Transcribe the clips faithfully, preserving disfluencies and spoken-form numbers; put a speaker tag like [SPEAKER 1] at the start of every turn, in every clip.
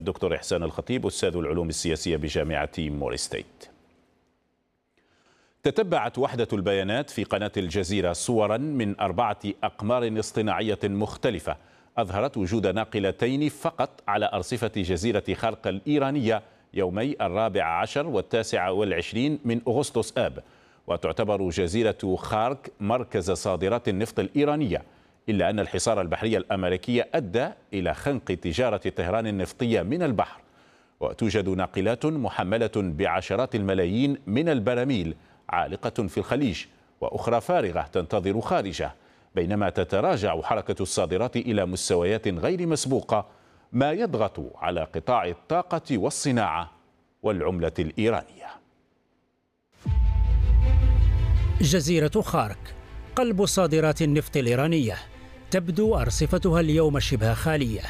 [SPEAKER 1] دكتور إحسان الخطيب أستاذ العلوم السياسية بجامعة موري ستيت. تتبعت وحدة البيانات في قناة الجزيرة صورا من أربعة أقمار اصطناعية مختلفة أظهرت وجود ناقلتين فقط على أرصفة جزيرة خارق الإيرانية يومي الرابع عشر والتاسع والعشرين من أغسطس آب، وتعتبر جزيرة خارق مركز صادرات النفط الإيرانية، إلا أن الحصار البحري الأمريكي أدى إلى خنق تجارة طهران النفطية من البحر، وتوجد ناقلات محملة بعشرات الملايين من البراميل عالقة في الخليج وأخرى فارغة تنتظر خارجه، بينما تتراجع حركة الصادرات إلى مستويات غير مسبوقة، ما يضغط على قطاع الطاقة والصناعة والعملة الإيرانية.
[SPEAKER 2] جزيرة خارق قلب صادرات النفط الإيرانية، تبدو أرصفتها اليوم شبه خالية.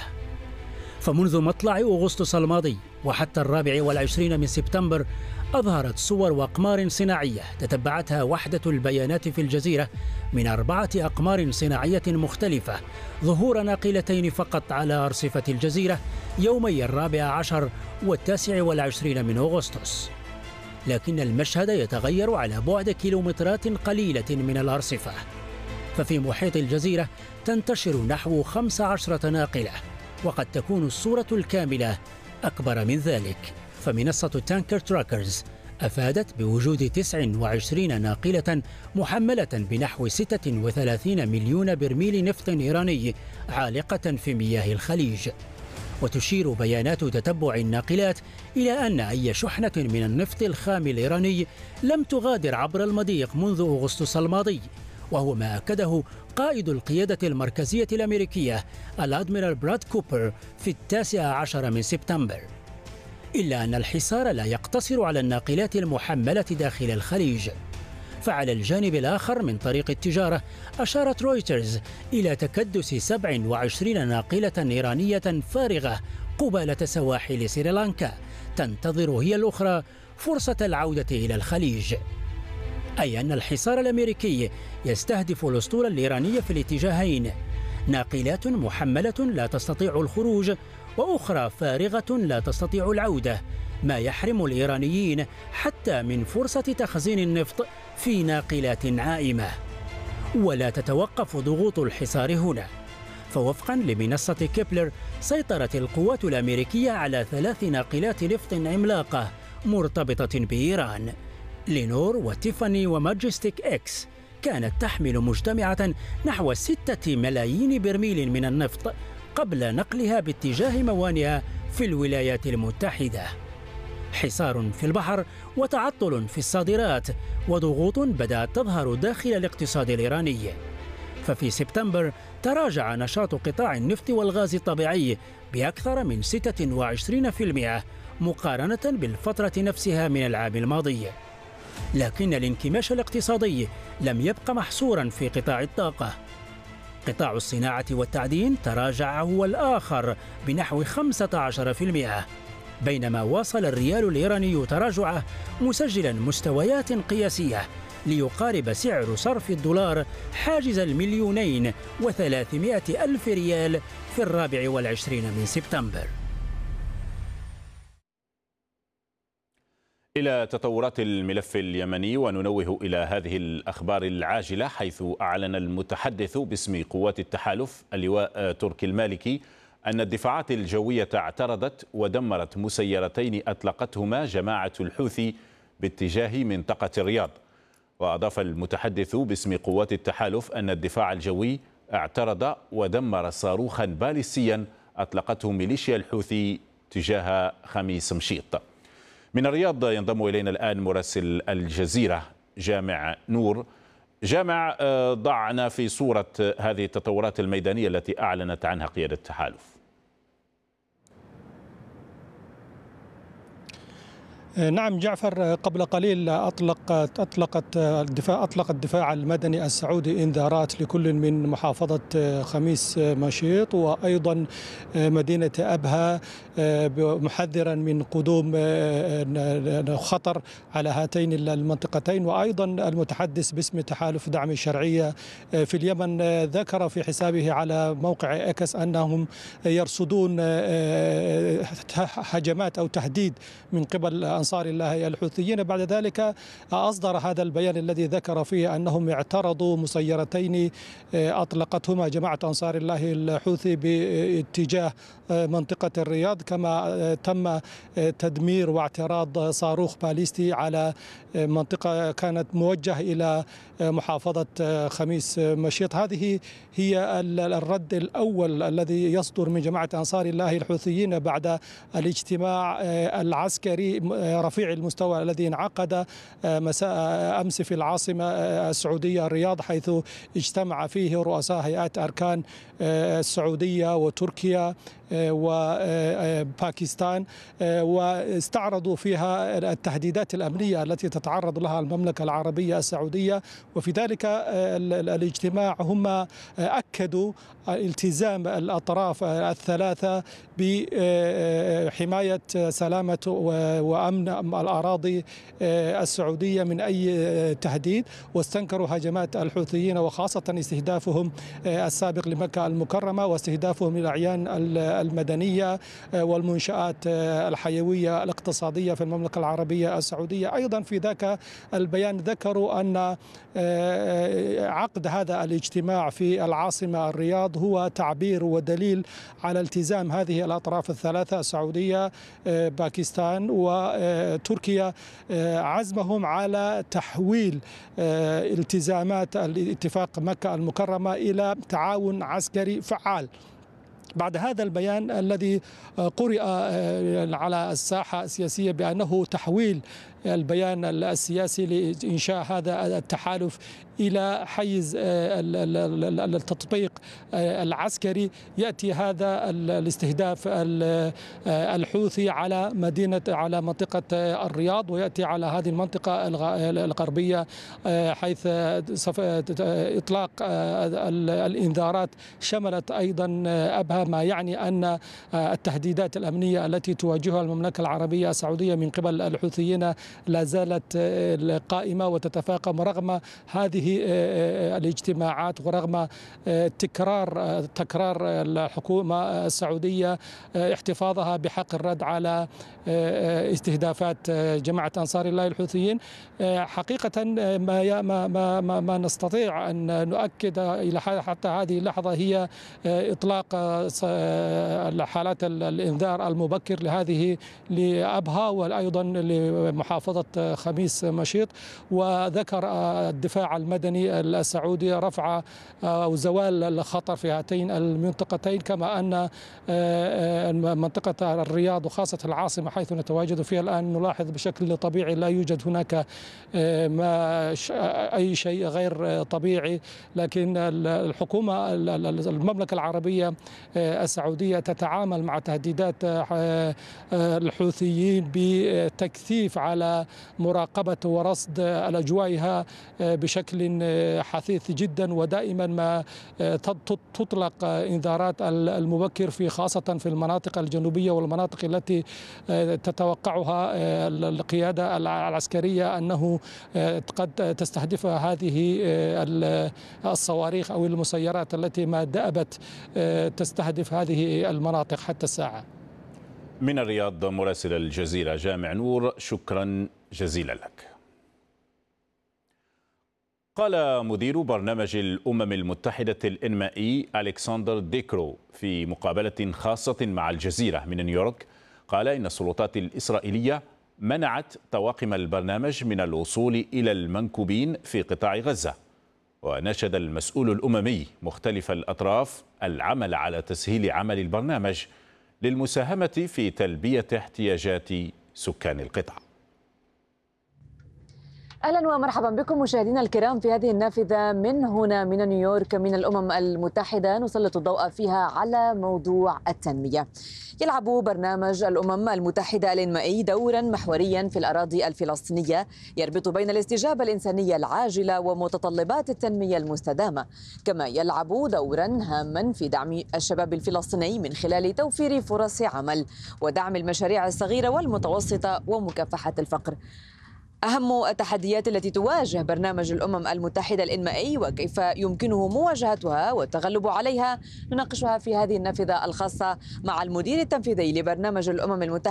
[SPEAKER 2] فمنذ مطلع أغسطس الماضي وحتى الرابع والعشرين من سبتمبر أظهرت صور وأقمار صناعية تتبعتها وحدة البيانات في الجزيرة من أربعة أقمار صناعية مختلفة ظهور ناقلتين فقط على أرصفة الجزيرة يومي الرابع عشر والتاسع والعشرين من أغسطس. لكن المشهد يتغير على بعد كيلومترات قليلة من الأرصفة، ففي محيط الجزيرة تنتشر نحو خمس عشرة ناقلة، وقد تكون الصورة الكاملة أكبر من ذلك. فمنصة تانكر تراكرز أفادت بوجود تسع وعشرين ناقلة محملة بنحو ستة وثلاثين مليون برميل نفط إيراني عالقة في مياه الخليج. وتشير بيانات تتبع الناقلات إلى أن أي شحنة من النفط الخام الإيراني لم تغادر عبر المضيق منذ أغسطس الماضي، وهو ما أكده قائد القيادة المركزية الأمريكية الأدميرال براد كوبر في التاسع عشر من سبتمبر. إلا أن الحصار لا يقتصر على الناقلات المحملة داخل الخليج، فعلى الجانب الآخر من طريق التجارة أشارت رويترز إلى تكدس سبع وعشرين ناقلة إيرانية فارغة قبالة سواحل سريلانكا تنتظر هي الأخرى فرصة العودة إلى الخليج، أي أن الحصار الأمريكي يستهدف الأسطول الإيراني في الاتجاهين، ناقلات محملة لا تستطيع الخروج وأخرى فارغة لا تستطيع العودة، ما يحرم الإيرانيين حتى من فرصة تخزين النفط في ناقلات عائمة. ولا تتوقف ضغوط الحصار هنا، فوفقا لمنصة كيبلر سيطرت القوات الأمريكية على ثلاث ناقلات نفط عملاقة مرتبطة بإيران، لينور وتيفاني وماجستيك إكس، كانت تحمل مجتمعة نحو ستة ملايين برميل من النفط قبل نقلها باتجاه موانئها في الولايات المتحدة. حصار في البحر وتعطل في الصادرات وضغوط بدأت تظهر داخل الاقتصاد الإيراني. ففي سبتمبر تراجع نشاط قطاع النفط والغاز الطبيعي بأكثر من ستة وعشرين بالمئة مقارنة بالفترة نفسها من العام الماضي. لكن الانكماش الاقتصادي لم يبق محصورا في قطاع الطاقة. قطاع الصناعة والتعدين تراجع هو الآخر بنحو خمسة عشر بالمئة، بينما واصل الريال الإيراني تراجعه مسجلا مستويات قياسية ليقارب سعر صرف الدولار حاجز المليونين وثلاثمائة ألف ريال في الرابع والعشرين من سبتمبر.
[SPEAKER 1] إلى تطورات الملف اليمني وننوه إلى هذه الأخبار العاجلة، حيث أعلن المتحدث باسم قوات التحالف اللواء تركي المالكي أن الدفاعات الجوية اعترضت ودمرت مسيرتين أطلقتهما جماعة الحوثي باتجاه منطقة الرياض. وأضاف المتحدث باسم قوات التحالف أن الدفاع الجوي اعترض ودمر صاروخا باليستيا أطلقته ميليشيا الحوثي تجاه خميس مشيط. من الرياض ينضم إلينا الآن مراسل الجزيرة جامع نور. جامع، ضعنا في صورة هذه التطورات الميدانية التي أعلنت عنها قيادة التحالف.
[SPEAKER 3] نعم جعفر، قبل قليل أطلق أطلقت الدفاع أطلق الدفاع المدني السعودي إنذارات لكل من محافظة خميس مشيط وأيضا مدينة أبها، محذرا من قدوم خطر على هاتين المنطقتين. وأيضا المتحدث باسم تحالف دعم الشرعية في اليمن ذكر في حسابه على موقع إكس أنهم يرصدون هجمات أو تهديد من قبل أنصار الله الحوثيين. بعد ذلك أصدر هذا البيان الذي ذكر فيه أنهم اعترضوا مسيرتين أطلقتهما جماعة أنصار الله الحوثي باتجاه منطقة الرياض، كما تم تدمير واعتراض صاروخ باليستي على منطقة كانت موجهة إلى محافظة خميس مشيط. هذه هي الرد الأول الذي يصدر من جماعة أنصار الله الحوثيين بعد الاجتماع العسكري رفيع المستوى الذي انعقد مساء أمس في العاصمة السعودية الرياض، حيث اجتمع فيه رؤساء هيئات أركان السعودية وتركيا وباكستان، واستعرضوا فيها التهديدات الأمنية التي تتعرض لها المملكة العربية السعودية. وفي ذلك الاجتماع هم أكدوا التزام الأطراف الثلاثة بحماية سلامة وأمن الأراضي السعودية من أي تهديد، واستنكروا هجمات الحوثيين وخاصة استهدافهم السابق لمكة المكرمة واستهدافهم للأعيان المدنية والمنشآت الحيوية الاقتصادية في المملكة العربية السعودية. أيضا في ذاك البيان ذكروا أن عقد هذا الاجتماع في العاصمة الرياض هو تعبير ودليل على التزام هذه الأطراف الثلاثة السعودية باكستان وتركيا عزمهم على تحويل التزامات الاتفاق مكة المكرمة إلى تعاون عسكري فعال. بعد هذا البيان الذي قرئ على الساحة السياسية بأنه تحويل البيان السياسي لإنشاء هذا التحالف إلى حيز التطبيق العسكري، يأتي هذا الاستهداف الحوثي على مدينة على منطقة الرياض، ويأتي على هذه المنطقة الغربية، حيث إطلاق الإنذارات شملت أيضا أبها، ما يعني أن التهديدات الأمنية التي تواجهها المملكة العربية السعودية من قبل الحوثيين لا زالت قائمة وتتفاقم رغم هذه الاجتماعات ورغم تكرار تكرار الحكومة السعودية احتفاظها بحق الرد على استهدافات جماعة أنصار الله الحوثيين. حقيقة ما ما ما, ما نستطيع أن نؤكد إلى حتى هذه اللحظة هي إطلاق حالات الإنذار المبكر لهذه لأبها وأيضا لمحافظة خميس مشيط. وذكر الدفاع المدني السعودي رفع أو زوال الخطر في هاتين المنطقتين، كما أن منطقة الرياض وخاصة العاصمة حيث نتواجد فيها الآن نلاحظ بشكل طبيعي لا يوجد هناك ما أي شيء غير طبيعي، لكن الحكومة المملكة العربية السعودية تتعامل مع تهديدات الحوثيين بتكثيف على مراقبة ورصد الأجوائها بشكل حثيث جدا، ودائما ما تطلق إنذارات المبكر في خاصة في المناطق الجنوبية والمناطق التي تتوقعها القيادة العسكرية أنه قد تستهدفها هذه الصواريخ أو المسيرات التي ما دأبت تستهدف هذه المناطق حتى الساعة.
[SPEAKER 1] من الرياض مراسل الجزيرة جامع نور، شكرا جزيلا لك. قال مدير برنامج الأمم المتحدة الإنمائي ألكسندر ديكرو في مقابلة خاصة مع الجزيرة من نيويورك، قال إن السلطات الإسرائيلية منعت طواقم البرنامج من الوصول إلى المنكوبين في قطاع غزة. ونشد المسؤول الأممي مختلف الأطراف العمل على تسهيل عمل البرنامج للمساهمة في تلبية احتياجات سكان القطاع.
[SPEAKER 4] أهلا ومرحبا بكم مشاهدينا الكرام في هذه النافذة من هنا من نيويورك من الأمم المتحدة، نسلط الضوء فيها على موضوع التنمية. يلعب برنامج الأمم المتحدة الإنمائي دورا محوريا في الأراضي الفلسطينية يربط بين الاستجابة الإنسانية العاجلة ومتطلبات التنمية المستدامة، كما يلعب دورا هاما في دعم الشباب الفلسطيني من خلال توفير فرص عمل ودعم المشاريع الصغيرة والمتوسطة ومكافحة الفقر. أهم التحديات التي تواجه برنامج الأمم المتحدة الإنمائي وكيف يمكنه مواجهتها والتغلب عليها نناقشها في هذه النافذة الخاصة مع المدير التنفيذي لبرنامج الأمم المتحدة